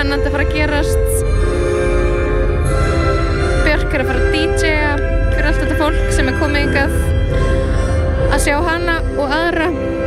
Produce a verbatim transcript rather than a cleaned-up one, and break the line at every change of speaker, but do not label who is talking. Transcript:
spennandi að fara að gerast. Björk er að fara að D J-a fyrir allt þetta fólk sem er komið hingað að sjá hana og aðra.